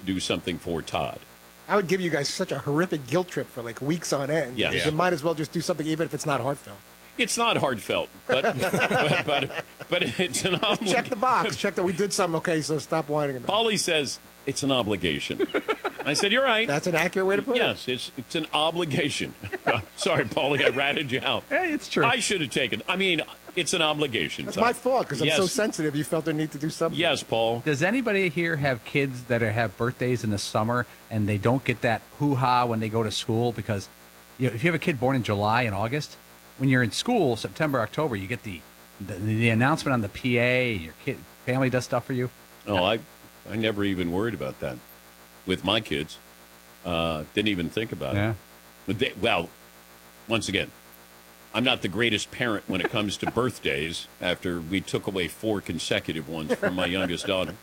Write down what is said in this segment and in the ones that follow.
don't do something for Todd. I would give you guys such a horrific guilt trip for like weeks on end. Yes. You might as well just do something even if it's not heartfelt. It's not heartfelt, but it's an obligation. Check the box. Check that we did something. Okay, so stop whining about it. Paulie says it's an obligation. I said, you're right. That's an accurate way to put it. Yes, it's an obligation. Sorry, Paulie, I ratted you out. Hey, it's true. I should have taken. I mean, it's an obligation. That's my fault because I'm Yes. so sensitive. You felt the need to do something. Yes, Paul. Does anybody here have kids that have birthdays in the summer and they don't get that hoo-ha when they go to school? Because if you have a kid born in July and August, when you're in school, September, October, you get the announcement on the PA, your kid family does stuff for you. Oh, I never even worried about that with my kids. Didn't even think about it. But well, once again, I'm not the greatest parent when it comes to birthdays after we took away 4 consecutive ones from my youngest daughter.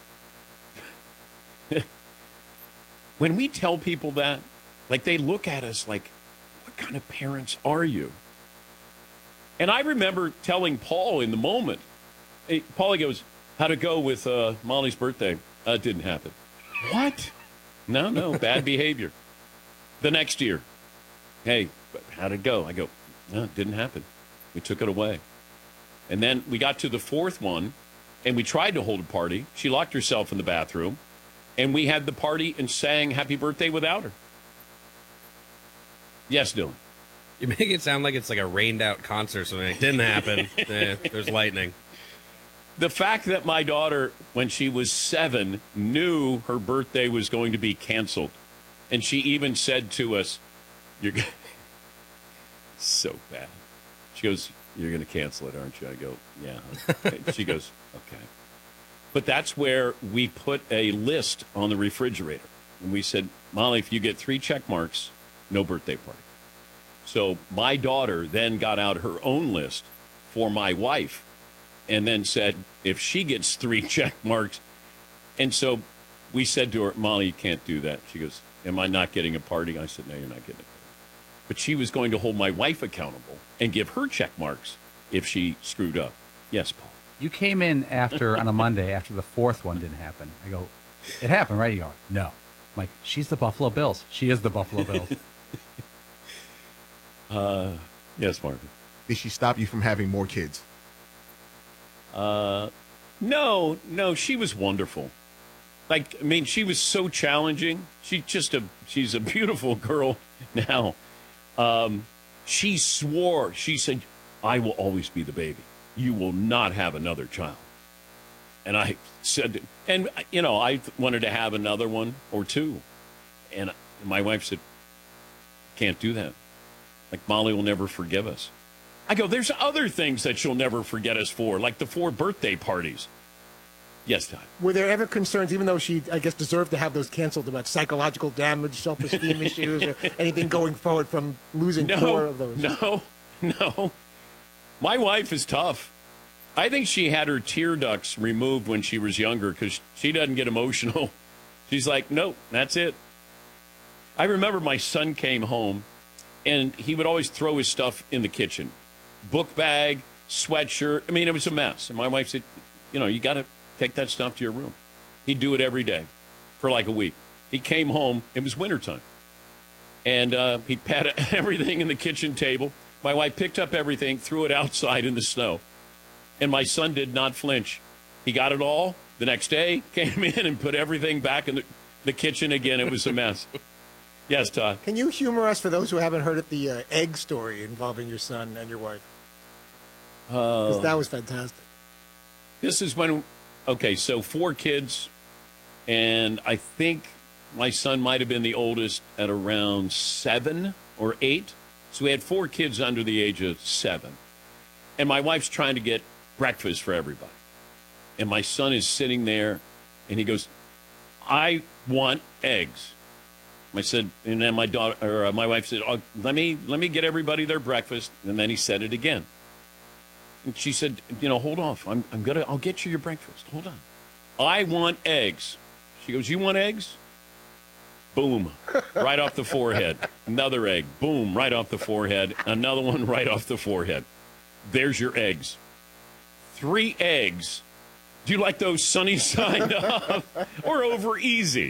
When we tell people that, like they look at us like, what kind of parents are you? And I remember telling Paul in the moment, hey, Paulie goes, how'd it go with Molly's birthday? It didn't happen. What? No, bad behavior. The next year, hey, how'd it go? I go, no, it didn't happen. We took it away. And then we got to the 4th one, and we tried to hold a party. She locked herself in the bathroom, and we had the party and sang happy birthday without her. Yes, Dylan. You make it sound like it's like a rained-out concert, so it didn't happen. There's lightning. The fact that my daughter, when she was 7, knew her birthday was going to be canceled. And she even said to us, you're so bad. She goes, you're going to cancel it, aren't you? I go, yeah. Okay. She goes, okay. But that's where we put a list on the refrigerator. And we said, Molly, if you get 3 check marks, no birthday party. So my daughter then got out her own list for my wife and then said, if she gets 3 check marks. And so we said to her, Molly, you can't do that. She goes, am I not getting a party? I said, no, you're not getting a party. But she was going to hold my wife accountable and give her check marks if she screwed up. Yes, Paul. You came in on a Monday after the 4th one didn't happen. I go, it happened, right? You go, no. I'm like, she's the Buffalo Bills. She is the Buffalo Bills. Yes, Marvin. Did she stop you from having more kids? No, she was wonderful. Like, I mean, she was so challenging. She's a beautiful girl now. She swore, she said, I will always be the baby. You will not have another child. And I said, and, you know, I wanted to have another one or 2. And my wife said, can't do that. Like, Molly will never forgive us. I go, there's other things that she'll never forget us for, like the 4 birthday parties. Yes, Todd. Were there ever concerns, even though she, I guess, deserved to have those canceled, about psychological damage, self-esteem issues, or anything going forward from losing 4 of those? No. My wife is tough. I think she had her tear ducts removed when she was younger because she doesn't get emotional. She's like, nope, that's it. I remember my son came home, and he would always throw his stuff in the kitchen. Book bag, sweatshirt. I mean, it was a mess. And my wife said, you know, you got to take that stuff to your room. He'd do it every day for like a week. He came home. It was wintertime. And he patted everything in the kitchen table. My wife picked up everything, threw it outside in the snow. And my son did not flinch. He got it all. The next day, came in and put everything back in the kitchen again. It was a mess. Yes, Todd. Can you humor us, for those who haven't heard it, the egg story involving your son and your wife? Because that was fantastic. This is when, okay, so 4 kids, and I think my son might have been the oldest at around 7 or 8. So we had 4 kids under the age of 7. And my wife's trying to get breakfast for everybody. And my son is sitting there, and he goes, I want eggs. I said, and then my wife said, oh, let me get everybody their breakfast. And then he said it again. And she said, you know, hold off. I'll get you your breakfast. Hold on. I want eggs. She goes, you want eggs? Boom. Right off the forehead. Another egg. Boom. Right off the forehead. Another one right off the forehead. There's your eggs. 3 eggs. Do you like those sunny side up or over easy?